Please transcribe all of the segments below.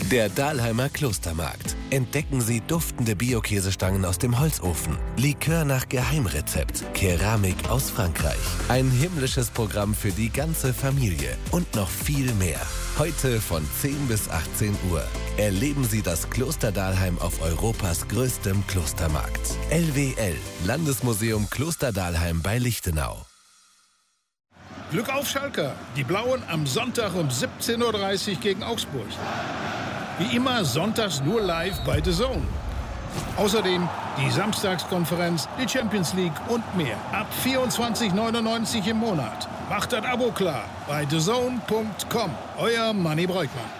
Der Dahlheimer Klostermarkt. Entdecken Sie duftende Bio-Käsestangen aus dem Holzofen, Likör nach Geheimrezept, Keramik aus Frankreich. Ein himmlisches Programm für die ganze Familie und noch viel mehr. Heute von 10 bis 18 Uhr. Erleben Sie das Kloster Dahlheim auf Europas größtem Klostermarkt. LWL, Landesmuseum Kloster Dahlheim bei Lichtenau. Glück auf Schalker, die Blauen am Sonntag um 17:30 Uhr gegen Augsburg. Wie immer sonntags nur live bei The Zone. Außerdem die Samstagskonferenz, die Champions League und mehr. Ab 24,99 € im Monat. Macht das Abo klar bei thezone.com. Euer Manni Breukmann.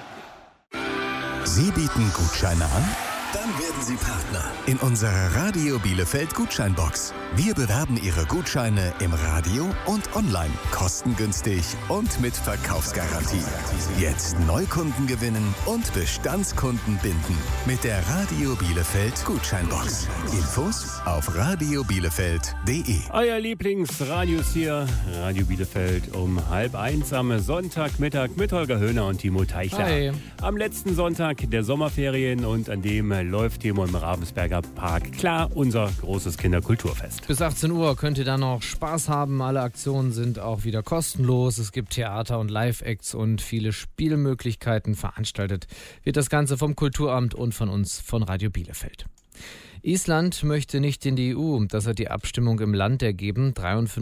Sie bieten Gutscheine an? Dann werden Sie Partner in unserer Radio Bielefeld Gutscheinbox. Wir bewerben Ihre Gutscheine im Radio und online, kostengünstig und mit Verkaufsgarantie. Jetzt Neukunden gewinnen und Bestandskunden binden mit der Radio Bielefeld Gutscheinbox. Infos auf radiobielefeld.de. Euer Lieblingsradios hier, Radio Bielefeld um 12:30 am Sonntagmittag mit Holger Höhner und Timo Teichler. Hi. Am letzten Sonntag der Sommerferien und an dem läuft hier im Ravensberger Park klar unser großes Kinderkulturfest. Bis 18 Uhr könnt ihr da noch Spaß haben. Alle Aktionen sind auch wieder kostenlos. Es gibt Theater- und Live-Acts und viele Spielmöglichkeiten. Veranstaltet wird das Ganze vom Kulturamt und von uns von Radio Bielefeld. Island möchte nicht in die EU. Das hat die Abstimmung im Land ergeben.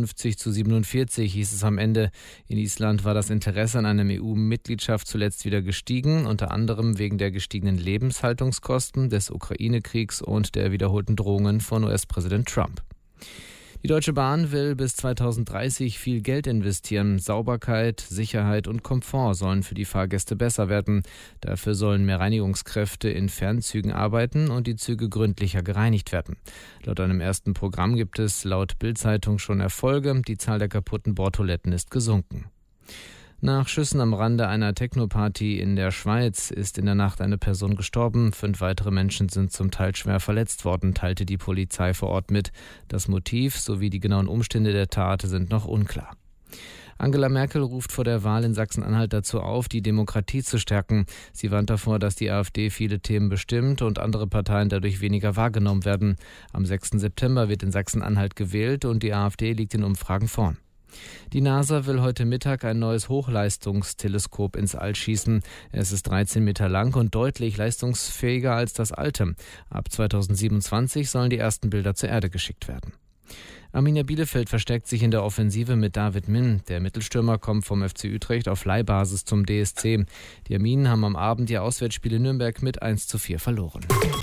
53:47 hieß es am Ende. In Island war das Interesse an einer EU-Mitgliedschaft zuletzt wieder gestiegen, unter anderem wegen der gestiegenen Lebenshaltungskosten, des Ukraine-Kriegs und der wiederholten Drohungen von US-Präsident Trump. Die Deutsche Bahn will bis 2030 viel Geld investieren. Sauberkeit, Sicherheit und Komfort sollen für die Fahrgäste besser werden. Dafür sollen mehr Reinigungskräfte in Fernzügen arbeiten und die Züge gründlicher gereinigt werden. Laut einem ersten Programm gibt es laut Bild-Zeitung schon Erfolge. Die Zahl der kaputten Bordtoiletten ist gesunken. Nach Schüssen am Rande einer Techno-Party in der Schweiz ist in der Nacht eine Person gestorben. 5 weitere Menschen sind zum Teil schwer verletzt worden, teilte die Polizei vor Ort mit. Das Motiv sowie die genauen Umstände der Tat sind noch unklar. Angela Merkel ruft vor der Wahl in Sachsen-Anhalt dazu auf, die Demokratie zu stärken. Sie warnt davor, dass die AfD viele Themen bestimmt und andere Parteien dadurch weniger wahrgenommen werden. Am 6. September wird in Sachsen-Anhalt gewählt und die AfD liegt in Umfragen vorn. Die NASA will heute Mittag ein neues Hochleistungsteleskop ins All schießen. Es ist 13 Meter lang und deutlich leistungsfähiger als das alte. Ab 2027 sollen die ersten Bilder zur Erde geschickt werden. Arminia Bielefeld verstärkt sich in der Offensive mit David Min. Der Mittelstürmer kommt vom FC Utrecht auf Leihbasis zum DSC. Die Arminen haben am Abend ihr Auswärtsspiel in Nürnberg mit 1:4 verloren.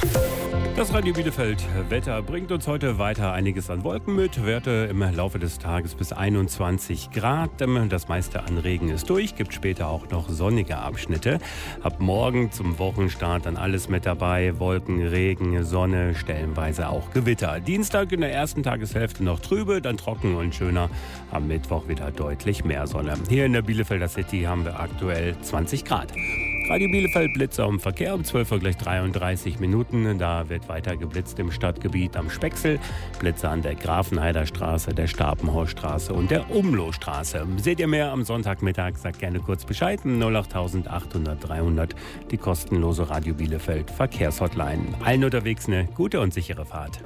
Das Radio Bielefeld Wetter bringt uns heute weiter einiges an Wolken mit. Werte im Laufe des Tages bis 21 Grad. Das meiste an Regen ist durch. Gibt später auch noch sonnige Abschnitte. Ab morgen zum Wochenstart dann alles mit dabei. Wolken, Regen, Sonne, stellenweise auch Gewitter. Dienstag in der ersten Tageshälfte noch trübe, dann trocken und schöner. Am Mittwoch wieder deutlich mehr Sonne. Hier in der Bielefelder City haben wir aktuell 20 Grad. Radio Bielefeld Blitzer im Verkehr um 12 Uhr gleich 33 Minuten. Da wird weiter geblitzt im Stadtgebiet am Specksel. Blitzer an der Grafenheider Straße, der Stapenhorststraße und der Umlohstraße. Seht ihr mehr am Sonntagmittag? Sagt gerne kurz Bescheid. 08800 300. Die kostenlose Radio Bielefeld Verkehrshotline. Allen unterwegs eine gute und sichere Fahrt.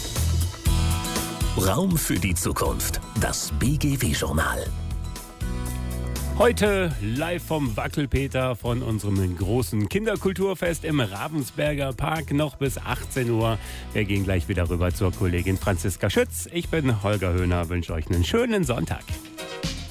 Raum für die Zukunft. Das BGW-Journal. Heute live vom Wackelpeter von unserem großen Kinderkulturfest im Ravensberger Park noch bis 18 Uhr. Wir gehen gleich wieder rüber zur Kollegin Franziska Schütz. Ich bin Holger Höhner, wünsche euch einen schönen Sonntag.